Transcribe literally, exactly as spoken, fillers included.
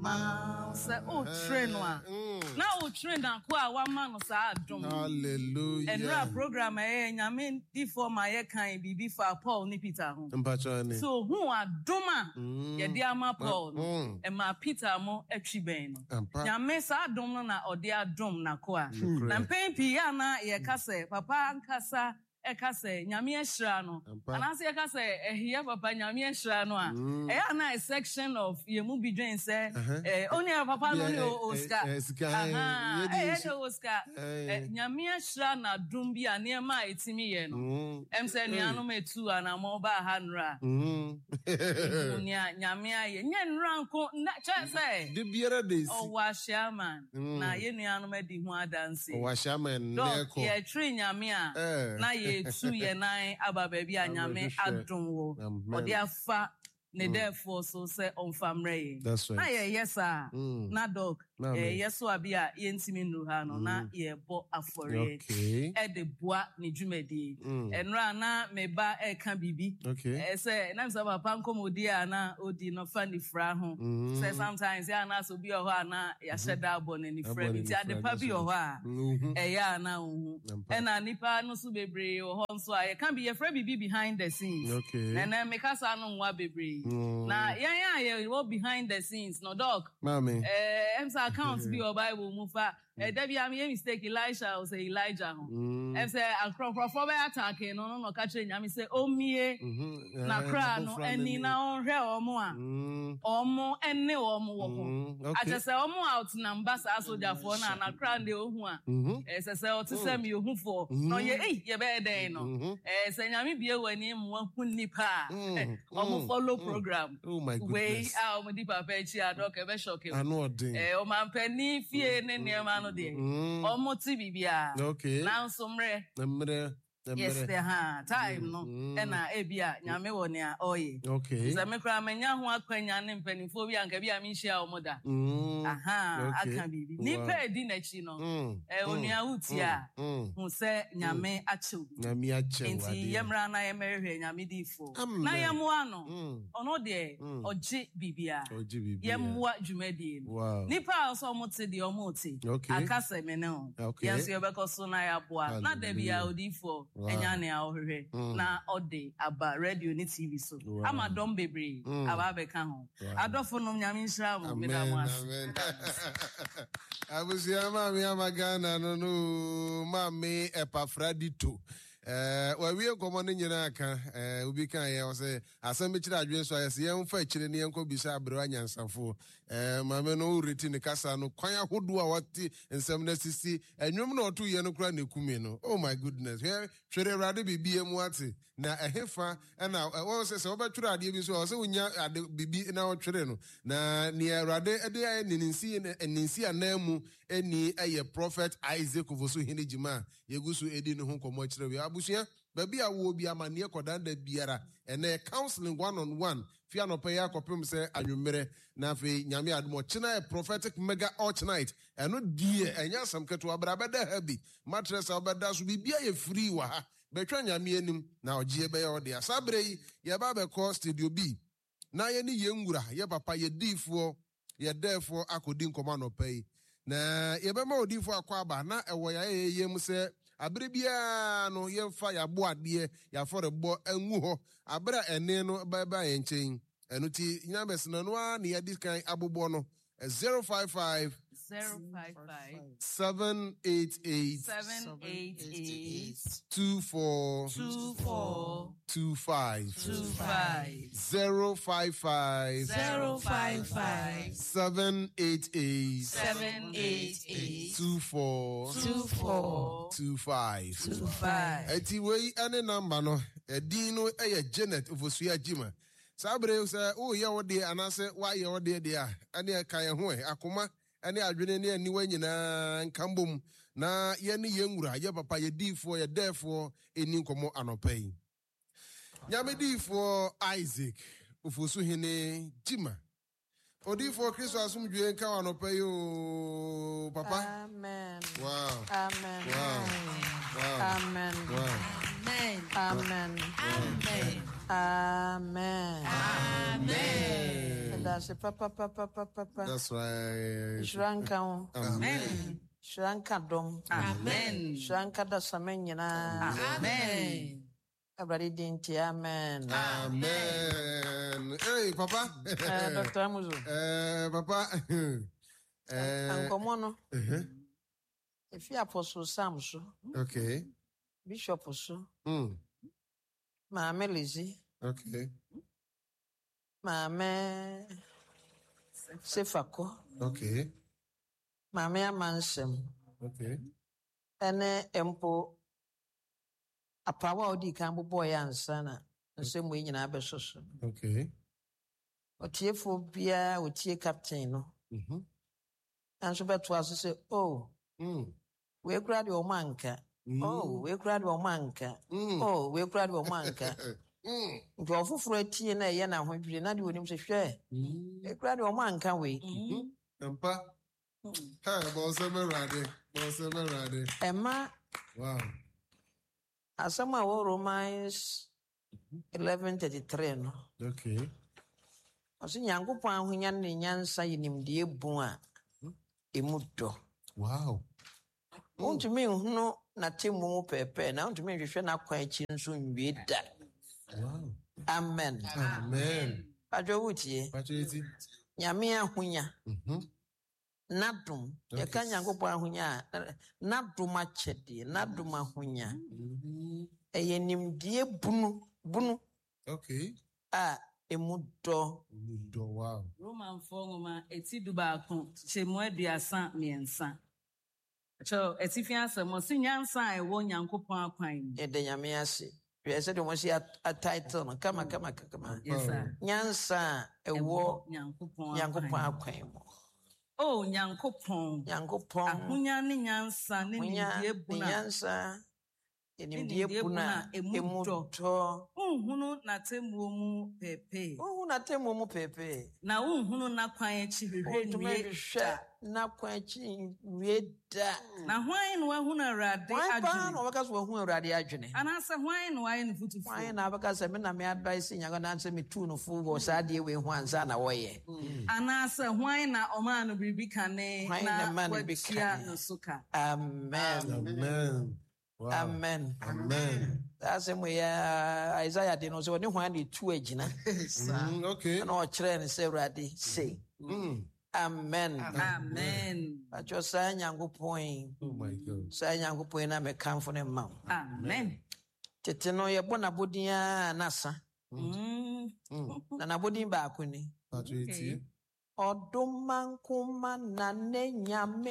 ma say o train wa na o train na kwa wa ma no sa adom. Hallelujah. And ra program eh nyame di for my kan bibi for Paul ni Peter ho. So who adoma ye di ama Paul no e ma Peter mo atwi ben no. Nyame sa adom no na ode adom na kwa. Na mpempi ya na ye ka say papa nkasa eka say nyame ehira no anase eka say ehia papa nyame ehira no a eh na a section of yemu bidwen say eh only papa no ni Oscar aha eh eh Oscar nyame ehira na dum bi ane ma etimi ye no em say nuano metu ana mo ba hanra nya nyame aye nya nranko na che say de biara des o wa shaman na ye nuano medi hu adanse o wa shaman neko ye tri nyame a na ye tu ye nine aba baby anyame adom wo odi afa ne therefore so say on famre that's right na ye yes ah na dog eh yes so abia ye ntimi nru ha no na ye bo afore okay e de boa ne dwumadi enra na me ba e ka bibi eh say na so papa nkomodi a na odi no fa ni fra ho say sometimes ya na so bi o ho na ya sheda abo ne ni fra bi ti ade pa bi o ho a eh ya na hu e na nipa no so bebre o ho so a ye can be ye fra bibi behind the scenes okay na na me kasa no nwa bebre na yan yan ye wo behind the scenes no dog mami eh em sa accounts bi o Bible mu fa eh da bi am ye mistake Elisha or say Elijah ho em say akrofrofo be attack no no no ka kire nyame say omie na kra no eni na onhwe omo a omo enne omo wo ho aje say omo out number sa soldier for na na kra de ohu a eh say say o ti say me ohu for no ye eh ye be den no eh say nyame bie wani mu hu nipa omo follow program oh my goodness we ah omo di papa echi adok e be shock e eh o man pani fie ne ne ma no de omo ti bibia okay na nsomre mre yes the ha time no e na ebia nyame wo ne a oye okay ze me kra manya ho akwanya ne mpanifo bi anka bia me hia omo da aha aka bibi ni pe di na chi no e onua huti a hu se nyame achew nyame achew enti yemra na yemerehwe nyame difo na yemo ano ono de oje bibia oje bibia yemwa dwumadi ni pa so omo te de omo te akase me ne o yes ye bekoso na ya boa na da bia odifo enya ne ahwehwe na ode aba radio ni T V so ama dom bebre aba be ka ho adofo no nyame nhira mo me da mo amen abusia mami amagana no no mami Epafradito eh wa wie komo ne nyina aka eh obi kan ye say asem be kira adwen so ayese ye mfa kire ne yenko bisa abre anyansafo eh mami no ureti ne kasa no kwan ahodo a wati nsem na sisi enwom na oto ye no kura ne kumi no oh my goodness here hwere rade bibi emu ate na ehefa na won se se obetwere ade bi so o se unya ade bibi na otwere no na ne rade ede aye ninsi ninsi anamu eni aye prophet Isaac voso hinejima yegusu edi no ho komo kire we abusia baby awo bi amane kodanda biara ene counseling one on one fia no pay akopem se anwumere na fe nyame admo china prophetic mega arch night eno die enya sam keto abrabeda habi mattress obeda so bibia ye free wa ha betwa nyame anim na ogie be ye ode asabre yi ye ba be call studio B na ye ni ye nwura ye papa ye difo ye therefore akodi nkoma no pay na ye be ma odifo akwa ba na ewo ya ye yem se abre bia no ye fa ya bo ade ya fore bo anwu ho abra ene no ba ba ye nchen enu ti nyabes no no a na ye diskan abobo no zero five five zero five five seven eight eight seven eight eight two four two four two five two five zero five five zero five five seven eight eight seven eight eight two four two four two five two five. Eti wei ane number no edin no eye Janet Ofosuya Jima. Sabre say oh ye wo de anase wa ye wo de de a ane ka ye ho e akoma ane adwene ne aniwa nyina nkambom na ye ne ye nwura ye papa ye difo ye therefore eni nkomo anopai nyame difo Isaac Ofosu hene Jima odifo Kristo asumdwe nka anopai o papa amen wow amen wow wow amen wow amen amen amen amen amen That's papa papa papa papa. That's right. Shranka. Amen. Shranka dom. Amen. Shranka da samenyana. Amen. Everybody dinti amen. Amen. Hey, Papa. Uh, Doctor Amuzu. Uh, Papa. Uh, Uncle Mono. If you Apostle Sam so. Okay. Bishop so. Mm. Mama Lizzie. Okay. Mama Sefako. Okay. Mama Amansem. Okay. Ene empo apawa odi kan boy ansana nsem we nyina abesoso. Okay. Otiefo bia otie captain no. Mhm. Anso beto aso se oh. Mm. We kura de o manka. Oh, we kura de o manka. Oh, we kura de o manka. Mm. Nti ofufuro tie na ye na hwedwire na de onim se hwe. We kura de o manka we. Mhm. Empa. Ha, boss me ready. Boss me ready. Emma. Wow. Asama wo Romans eleven thirty-three no. Okay. Osi Nyankopon ahonya ne nyansa yinimde ebu a emu do. Wow. Untumi hunu na temu mu pepe na untumi hwehwe na kwan achi nso nwie da. Wow. Amen. Amen. Adwo wutie. Pacheti. Nyame ahonya. Mhm. Nadum. Ye ka Nyankopon ahonya nadum achede, nadum ahonya. Mhm. Eye nimde bunu, bunu. Okay. A emu do. Emu do, wow. Roman forma eti dubaako chemu aduasa miensa. So eti fiansa mo si nyansa e wo Nyankopon akwan. E de nyame ase. We said we see a title no kama kama kama. Yes sir. Nyansa e wo Nyankopon Nyankopon akwan mo. Oh Nyankopon. Nyankopon. Ahonya ne nyansa ne nimdie buna. Nyansa nimdie buna emu do. Unhunu na temu mu pepe. Unhunu na temu mu pepe. Na unhunu na kwan achi hwehwe nwie. Na kwan achi nwie da. Na hwan no ahunu Awurade adwene. Hwan no waka so ahunu Awurade adwene. Anasa hwan no aye ne futufu. Hwan na waka se me na me advice nyaga na nse me tu no fu go sa de we hu ansa na wo ye. Anasa hwan na oma no bibi kane na watia no suka. Amen. Amen. Wow. Amen. Amen. That's him we uh, Isaiah did no so ni hwan de tu agina. Okay. Na o kire ne se Awurade say. Mm. Amen. Amen. Acho sa Nyankopon. Oh my God. Sa Nyankopon na me kamfo ne ma. Amen. Tete no ye bona bodia nasa. Mm. Na na bodin ba ko ni. Patrick. Odomankuma na ne nyame